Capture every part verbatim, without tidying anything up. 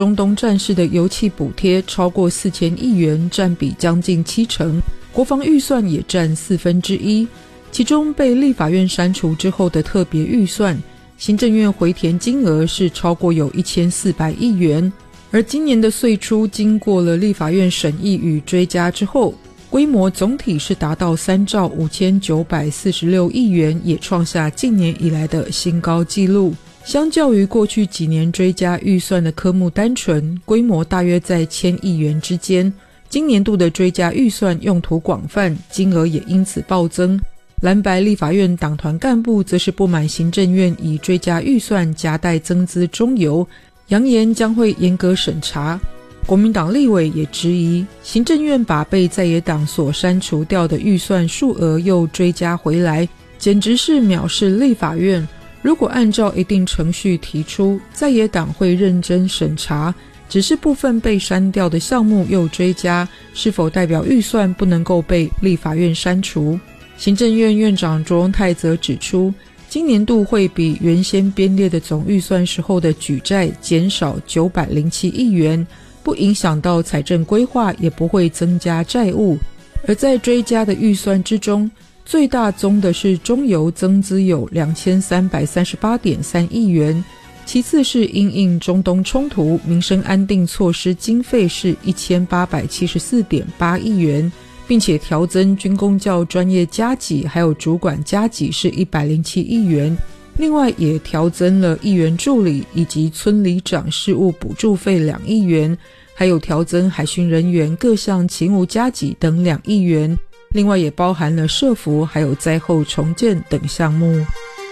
中东战事的油气补贴超过四千亿元，占比将近七成，国防预算也占四分之一。其中被立法院删除之后的特别预算，行政院回填金额是超过有一千四百亿元，而今年的岁出经过了立法院审议与追加之后，规模总体是达到三兆五千九百四十六亿元，也创下近年以来的新高纪录。相较于过去几年追加预算的科目单纯，规模大约在千亿元之间，今年度的追加预算用途广泛，金额也因此暴增。蓝白立法院党团干部则是不满行政院以追加预算夹带增资中油，扬言将会严格审查。国民党立委也质疑，行政院把被在野党所删除掉的预算数额又追加回来，简直是藐视立法院。如果按照一定程序提出，在野党会认真审查，只是部分被删掉的项目又追加，是否代表预算不能够被立法院删除？行政院院长卓荣泰则指出，今年度会比原先编列的总预算时候的举债减少九百零七亿元，不影响到财政规划，也不会增加债务。而在追加的预算之中，最大宗的是中油增资有两千三百三十八点三亿元，其次是因应中东冲突民生安定措施经费是一千八百七十四点八亿元，并且调增军公教专业加给还有主管加给是一百零七亿元，另外也调增了议员助理以及村里长事务补助费两亿元，还有调增海巡人员各项勤务加给等两亿元，另外也包含了社福还有灾后重建等项目。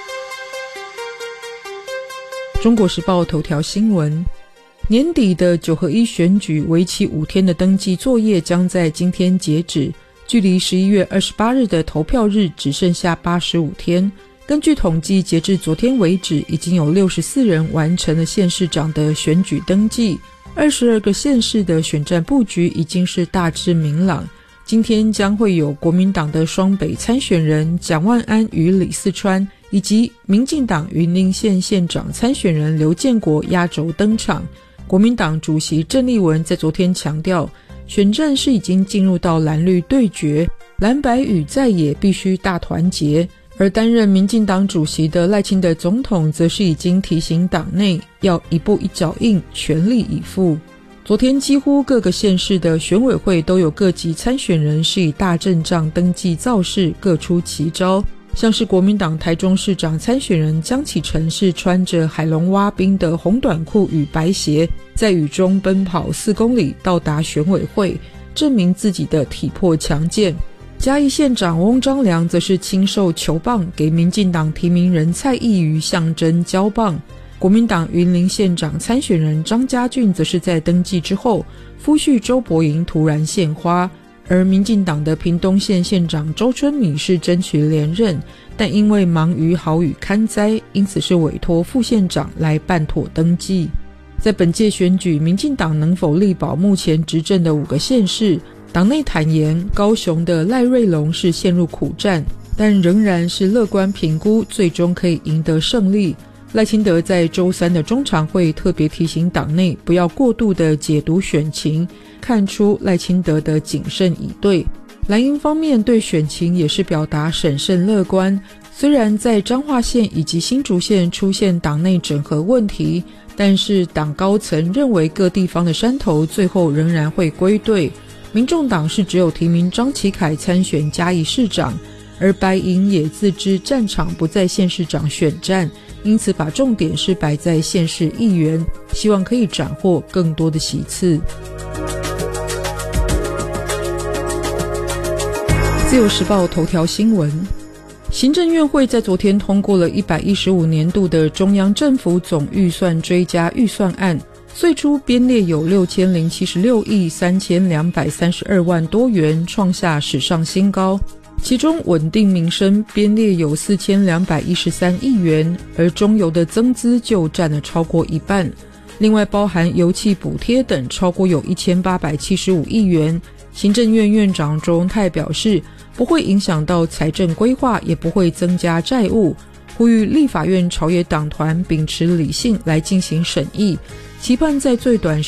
中国时报头条新闻，年底的九合一选举为期五天的登记作业将在今天截止，距离十一月二十八日的投票日只剩下八十五天。根据统计，截至昨天为止，已经有六十四人完成了县市长的选举登记，二十二个县市的选战布局已经是大致明朗。今天将会有国民党的双北参选人蒋万安与李四川，以及民进党云林县县长参选人刘建国压轴登场。国民党主席郑丽文在昨天强调，选战是已经进入到蓝绿对决，蓝白与在野必须大团结。而担任民进党主席的赖清德总统则是已经提醒党内要一步一脚印，全力以赴。昨天几乎各个县市的选委会都有各级参选人是以大阵仗登记造势，各出奇招。像是国民党台中市长参选人江启臣是穿着海龙蛙兵的红短裤与白鞋，在雨中奔跑四公里到达选委会，证明自己的体魄强健。嘉义县长翁章良则是亲授球棒给民进党提名人蔡易余象征交棒。国民党云林县长参选人张家俊则是在登记之后，夫婿周伯莹突然献花。而民进党的屏东县县长周春米是争取连任，但因为忙于豪雨勘灾，因此是委托副县长来办妥登记。在本届选举，民进党能否力保目前执政的五个县市？党内坦言，高雄的赖瑞隆是陷入苦战，但仍然是乐观评估最终可以赢得胜利。赖清德在周三的中常会特别提醒党内不要过度的解读选情，看出赖清德的谨慎以对。蓝营方面对选情也是表达审慎乐观，虽然在彰化县以及新竹县出现党内整合问题，但是党高层认为各地方的山头最后仍然会归队。民众党是只有提名张启凯参选嘉义市长，而白营也自知战场不在县市长选战，因此把重点是摆在县市议员，希望可以斩获更多的席次。自由时报头条新闻，行政院会在昨天通过了一百一十五年度的中央政府总预算追加预算案，最初编列有六千零七十六亿三千两百三十二万多元，创下史上新高。其中稳定民生编列有四千两百一十三亿元，而中油的增资就占了超过一半。另外包含油气补贴等超过有一千八百七十五亿元。行政院院长周荣泰表示，不会影响到财政规划，也不会增加债务，呼吁立法院朝野党团秉持理性来进行审议。 期盼在最短